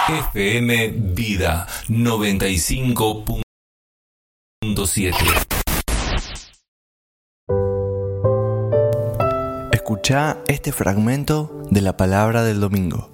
FM Vida 95.7. Escuchá este fragmento de la palabra del domingo.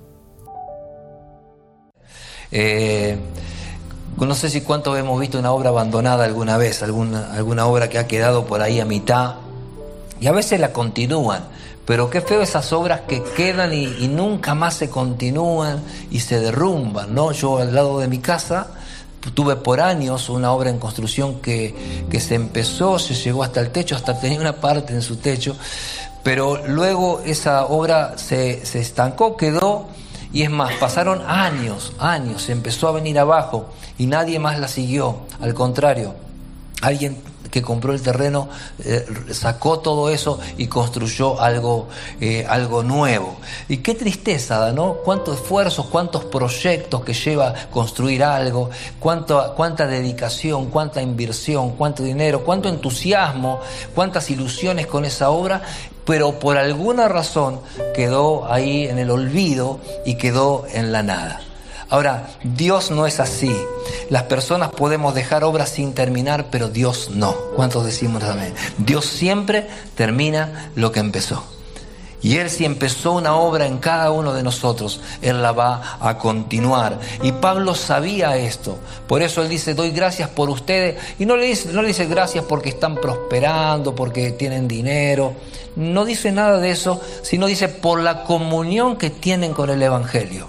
No sé si cuántos hemos visto una obra abandonada alguna vez, alguna obra que ha quedado por ahí a mitad, y a veces la continúan, pero qué feo esas obras que quedan y nunca más se continúan y se derrumban, ¿no? Yo al lado de mi casa tuve por años una obra en construcción que se empezó, se llegó hasta el techo, hasta tenía una parte en su techo, pero luego esa obra se estancó, quedó. Y es más, pasaron años, se empezó a venir abajo y nadie más la siguió. Al contrario, alguien que compró el terreno sacó todo eso y construyó algo nuevo. Y qué tristeza, ¿no? Cuántos esfuerzos, cuántos proyectos que lleva construir algo, cuánta dedicación, cuánta inversión, cuánto dinero, cuánto entusiasmo, cuántas ilusiones con esa obra, pero por alguna razón quedó ahí en el olvido y quedó en la nada. Ahora, Dios no es así. Las personas podemos dejar obras sin terminar, pero Dios no. ¿Cuántos decimos amén? Dios siempre termina lo que empezó. Y Él, si empezó una obra en cada uno de nosotros, Él la va a continuar. Y Pablo sabía esto. Por eso Él dice, doy gracias por ustedes. Y no le dice gracias porque están prosperando, porque tienen dinero. No dice nada de eso, sino dice por la comunión que tienen con el Evangelio.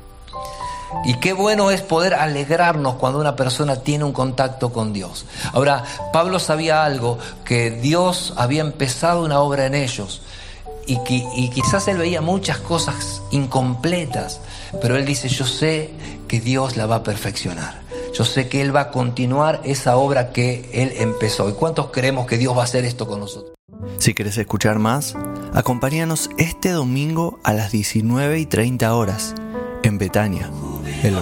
Y qué bueno es poder alegrarnos cuando una persona tiene un contacto con Dios. Ahora, Pablo sabía algo, que Dios había empezado una obra en ellos. Y quizás él veía muchas cosas incompletas, pero él dice, yo sé que Dios la va a perfeccionar. Yo sé que Él va a continuar esa obra que Él empezó. ¿Y cuántos creemos que Dios va a hacer esto con nosotros? Si querés escuchar más, acompáñanos este domingo a las 19:30 horas en Betania, el